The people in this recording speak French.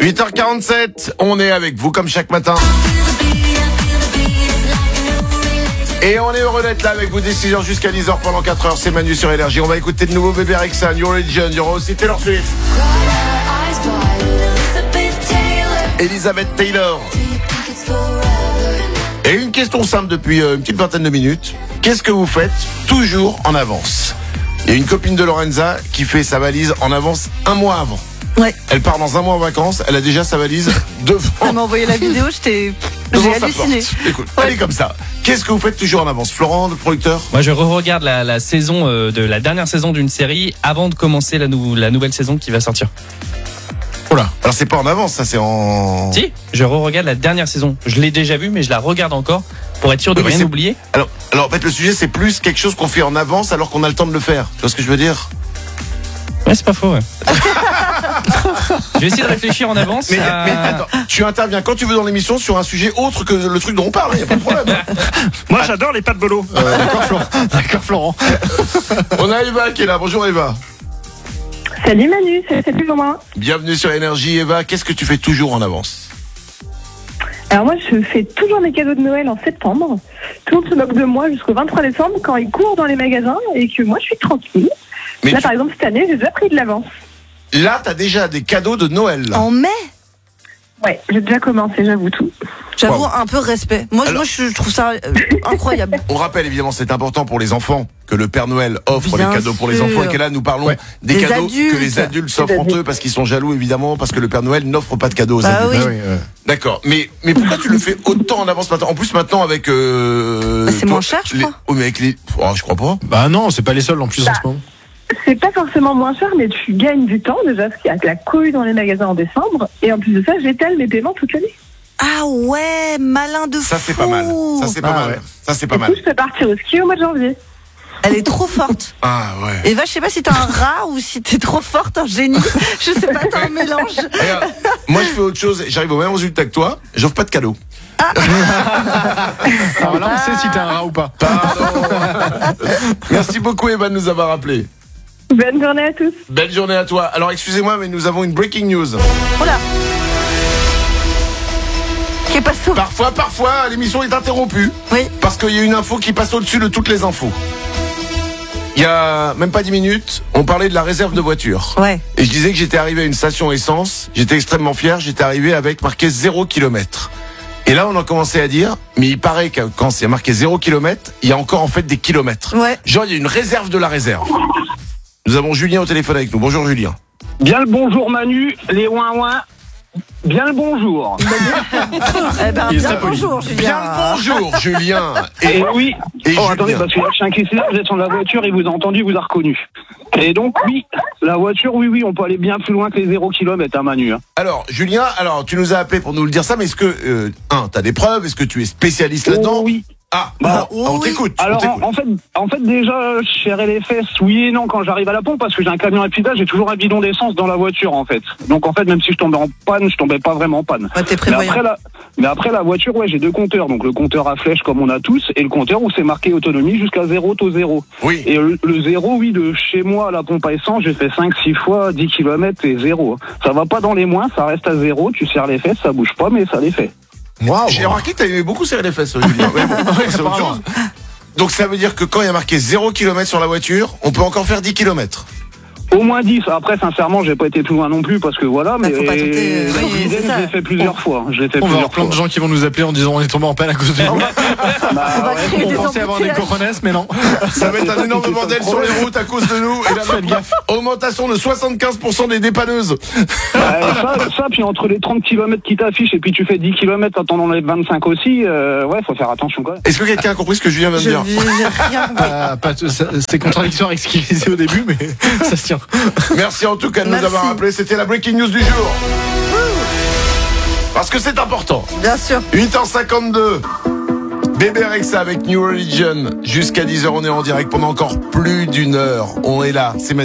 8h47, on est avec vous comme chaque matin. Et on est heureux d'être là avec vous dès 6h jusqu'à 10h pendant 4h. C'est Manu sur Énergie. On va écouter de nouveau Bébé Rexha, New Religion. Il y aura aussi Taylor Swift, Elizabeth Taylor. Et une question simple depuis une petite vingtaine de minutes. Qu'est-ce que vous faites toujours en avance? Il y a une copine de Lorenza qui fait sa valise en avance un mois avant. Ouais. Elle part dans un mois en vacances, elle a déjà sa valise devant. Elle m'a envoyé la vidéo, j'ai halluciné. Écoute, elle est comme ça. Qu'est-ce que vous faites toujours en avance, Florent, le producteur? Moi, je re-regarde la saison de la dernière saison d'une série avant de commencer la nouvelle saison qui va sortir. Oh là. Alors c'est pas en avance, ça c'est en... Si, je re-regarde la dernière saison. Je l'ai déjà vue, mais je la regarde encore pour être sûr de rien oublier. Alors en fait, le sujet, c'est plus quelque chose qu'on fait en avance alors qu'on a le temps de le faire. Tu vois ce que je veux dire? Ouais, c'est pas faux, ouais. Je vais essayer de réfléchir en avance. Mais attends, tu interviens quand tu veux dans l'émission sur un sujet autre que le truc dont on parle, il n'y a pas de problème. Moi j'adore les pâtes bolo. D'accord Florent. On a Eva qui est là, bonjour Eva. Salut Manu, c'est plus ou moins. Bienvenue sur Énergie. Eva, qu'est-ce que tu fais toujours en avance? Alors moi je fais toujours mes cadeaux de Noël en septembre. Tout le monde se moque de moi jusqu'au 23 décembre quand ils courent dans les magasins et que moi je suis tranquille. Mais là par exemple cette année j'ai déjà pris de l'avance. Là t'as déjà des cadeaux de Noël là. En mai? Ouais, j'ai déjà commencé, j'avoue tout. J'avoue, Wow. un peu respect. Moi je trouve ça incroyable. On rappelle évidemment, c'est important pour les enfants que le Père Noël offre Bien les cadeaux pour les sûr. enfants et que là nous parlons des Des cadeaux adultes. que les adultes s'offrent entre eux parce qu'ils sont jaloux évidemment parce que le Père Noël n'offre pas de cadeaux aux Bah adultes. oui. D'accord, mais pourquoi tu le fais autant en avance maintenant? En plus maintenant avec c'est moins cher, je crois. Oh, mais avec les... oh, je crois pas. Bah non, c'est pas les seuls en plus en ce moment. C'est pas forcément moins cher, mais tu gagnes du temps déjà, parce qu'il y a de la cohue dans les magasins en décembre. Et en plus de ça, j'étale mes paiements toute l'année. Ah ouais, malin de fou. Ça c'est pas mal. Ça c'est pas mal. ouais. Ça c'est pas Du coup, mal. je peux partir au ski au mois de janvier. Elle est trop forte. Ah ouais. Eva, je sais pas si t'es un rat ou si t'es trop forte, un génie. Je sais pas, t'as un mélange. Regarde, moi je fais autre chose, j'arrive au même résultat que toi, j'offre pas de cadeaux. Alors là, on sait si t'es un rat ou pas. Pardon. Merci beaucoup Eva de nous avoir appelé. Bonne journée à tous. Belle journée à toi. Alors excusez-moi mais nous avons une breaking news. Voilà. Qu'est passo? Parfois l'émission est interrompue. Oui. Parce qu'il y a une info qui passe au-dessus de toutes les infos. Il y a même pas 10 minutes, on parlait de la réserve de voiture. Ouais. Et je disais que j'étais arrivé à une station essence, j'étais extrêmement fier, j'étais arrivé avec marqué 0 km. Et là on a commencé à dire, mais il paraît que quand c'est marqué 0 km, il y a encore en fait des kilomètres. Ouais. Genre il y a une réserve de la réserve. Nous avons Julien au téléphone avec nous. Bonjour Julien. Bien le bonjour Manu, les ouin-ouin. Bien le bonjour. Eh ben, Il est bien très poli. bonjour, Bien Julien. le bonjour Julien. Et oui. et Oh Julien. attendez, parce qu'il y a le chien qui est là, vous êtes sur la voiture, il vous a entendu, il vous a reconnu. Et donc oui, la voiture, oui, on peut aller bien plus loin que les 0 km, hein, Manu. Hein. Alors Julien, tu nous as appelé pour nous le dire ça, mais est-ce que t'as des preuves? Est-ce que tu es spécialiste là-dedans? Oh, oui. Ah, Bah, on oui. t'écoute. on Alors t'écoute. en fait déjà, je serrais les fesses, oui et non, quand j'arrive à la pompe, parce que j'ai un camion à pédale, j'ai toujours un bidon d'essence dans la voiture en fait. Donc en fait, même si je tombais en panne, je tombais pas vraiment en panne. Ouais, t'es prévoyant. Mais après la voiture, ouais, j'ai deux compteurs. Donc le compteur à flèche comme on a tous, et le compteur où c'est marqué autonomie jusqu'à 0 taux 0. Oui. Et le 0, oui, de chez moi à la pompe à essence, j'ai fait 5-6 fois 10 km et 0. Ça va pas dans les moins, ça reste à 0, tu serres les fesses, ça bouge pas, mais ça les fait. J'ai remarqué que t'as aimé beaucoup serrer les fesses, Julien. Mais bon, c'est autre chose. Donc ça veut dire que quand il y a marqué 0 km sur la voiture, on peut encore faire 10 km. Au moins 10. Après, sincèrement, j'ai pas été plus loin non plus parce que voilà, mais faut pas tenter, la oui, dizaine, c'est ça. je l'ai fait plusieurs fois. Je l'ai fait On va avoir plusieurs plein de fois. gens qui vont nous appeler en disant on est tombé en peine à cause de nous. Bah, On va ouais. créer On des pensait avoir des embouteillages. cojones, mais non. Ça va être un énorme bordel sur les routes à cause de nous. Et là, Faites gaffe. augmentation de 75% des dépanneuses. Ça, puis entre les 30 km qui t'affichent et puis tu fais 10 km, attendant les 25 aussi, ouais, faut faire attention quand même. Est-ce que quelqu'un a compris ce que Julien vient de dire? J'ai rien compris. C'est contradictoire avec ce qu'il disait au début, mais ça se tient. Merci en tout cas de nous Merci. avoir appelé. C'était la breaking news du jour. Parce que c'est important. Bien sûr. 8h52. Bébé Rexha avec New Religion. Jusqu'à 10h, on est en direct pendant encore plus d'une heure. On est là. C'est